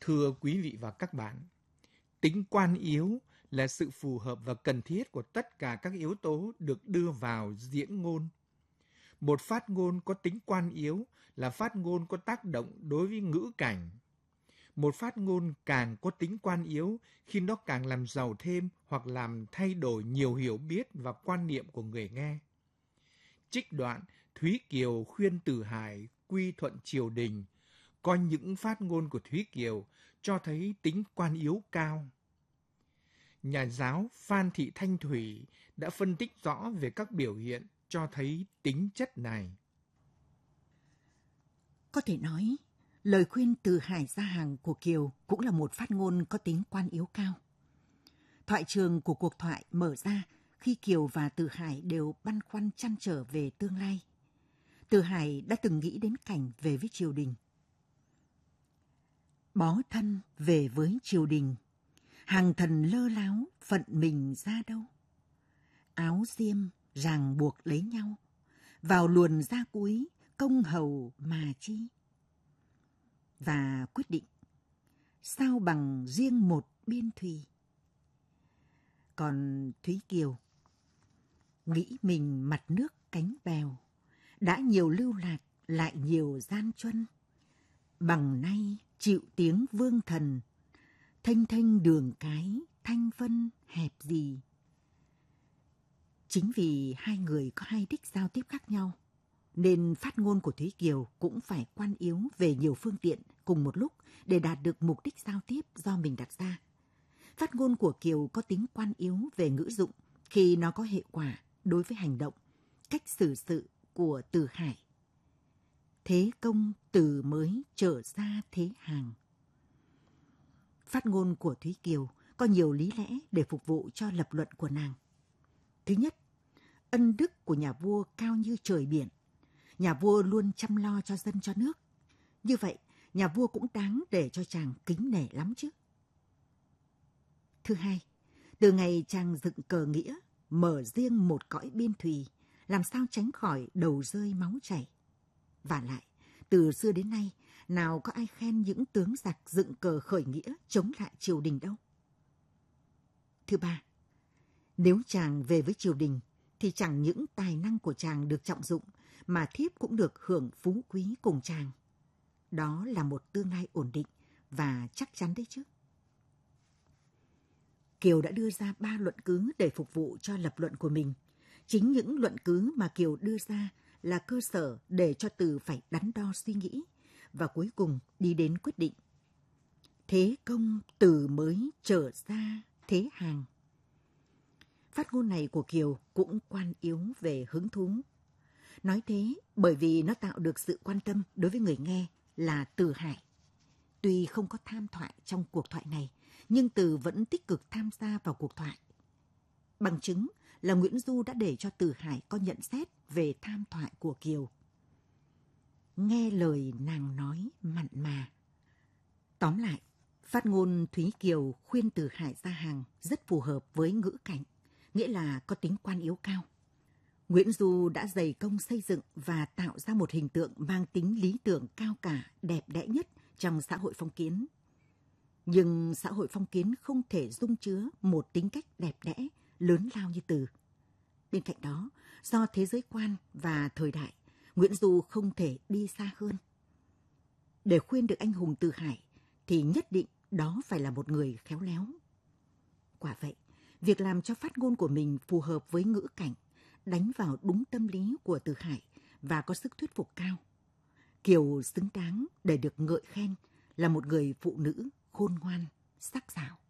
Thưa quý vị và các bạn, tính quan yếu là sự phù hợp và cần thiết của tất cả các yếu tố được đưa vào diễn ngôn. Một phát ngôn có tính quan yếu là phát ngôn có tác động đối với ngữ cảnh. Một phát ngôn càng có tính quan yếu khi nó càng làm giàu thêm hoặc làm thay đổi nhiều hiểu biết và quan niệm của người nghe. Trích đoạn Thúy Kiều khuyên Từ Hải quy thuận triều đình, coi những phát ngôn của Thúy Kiều cho thấy tính quan yếu cao. Nhà giáo Phan Thị Thanh Thủy đã phân tích rõ về các biểu hiện cho thấy tính chất này. Có thể nói, lời khuyên Từ Hải ra hàng của Kiều cũng là một phát ngôn có tính quan yếu cao. Thoại trường của cuộc thoại mở ra khi Kiều và Từ Hải đều băn khoăn trăn trở về tương lai. Từ Hải đã từng nghĩ đến cảnh về với triều đình. Bó thân về với triều đình, hàng thần lơ láo phận mình ra đâu. Áo diêm ràng buộc lấy nhau, vào luồn ra cuối công hầu mà chi. Và quyết định, sao bằng riêng một biên thùy. Còn Thúy Kiều, nghĩ mình mặt nước cánh bèo, đã nhiều lưu lạc lại nhiều gian truân. Bằng nay chịu tiếng vương thần, thênh thênh đường cái, thanh vân hẹp gì. Chính vì hai người có hai đích giao tiếp khác nhau, nên phát ngôn của Thúy Kiều cũng phải quan yếu về nhiều phương tiện cùng một lúc để đạt được mục đích giao tiếp do mình đặt ra. Phát ngôn của Kiều có tính quan yếu về ngữ dụng khi nó có hệ quả đối với hành động, cách xử sự của Từ Hải. Thế công từ mới trở ra thế hàng. Phát ngôn của Thúy Kiều có nhiều lý lẽ để phục vụ cho lập luận của nàng. Thứ nhất, ân đức của nhà vua cao như trời biển. Nhà vua luôn chăm lo cho dân cho nước. Như vậy, nhà vua cũng đáng để cho chàng kính nể lắm chứ. Thứ hai, từ ngày chàng dựng cờ nghĩa, mở riêng một cõi biên thùy, làm sao tránh khỏi đầu rơi máu chảy. Vả lại, từ xưa đến nay, nào có ai khen những tướng giặc dựng cờ khởi nghĩa chống lại triều đình đâu. Thứ ba, nếu chàng về với triều đình, thì chẳng những tài năng của chàng được trọng dụng, mà thiếp cũng được hưởng phú quý cùng chàng. Đó là một tương lai ổn định và chắc chắn đấy chứ. Kiều đã đưa ra 3 luận cứ để phục vụ cho lập luận của mình. Chính những luận cứ mà Kiều đưa ra là cơ sở để cho Từ phải đắn đo suy nghĩ và cuối cùng đi đến quyết định. Thế công Từ mới trở ra thế hàng. Phát ngôn này của Kiều cũng quan yếu về hứng thú. Nói thế bởi vì nó tạo được sự quan tâm đối với người nghe là Từ Hải. Tuy không có tham thoại trong cuộc thoại này, nhưng Từ vẫn tích cực tham gia vào cuộc thoại. Bằng chứng là Nguyễn Du đã để cho Từ Hải có nhận xét về tham thoại của Kiều. Nghe lời nàng nói mặn mà. Tóm lại, phát ngôn Thúy Kiều khuyên Từ Hải ra hàng rất phù hợp với ngữ cảnh, nghĩa là có tính quan yếu cao. Nguyễn Du đã dày công xây dựng và tạo ra một hình tượng mang tính lý tưởng cao cả, đẹp đẽ nhất trong xã hội phong kiến. Nhưng xã hội phong kiến không thể dung chứa một tính cách đẹp đẽ, lớn lao như Từ. Bên cạnh đó, do thế giới quan và thời đại, Nguyễn Du không thể đi xa hơn. Để khuyên được anh hùng Từ Hải, thì nhất định đó phải là một người khéo léo. Quả vậy, việc làm cho phát ngôn của mình phù hợp với ngữ cảnh, đánh vào đúng tâm lý của Từ Hải và có sức thuyết phục cao. Kiều xứng đáng để được ngợi khen là một người phụ nữ khôn ngoan, sắc sảo.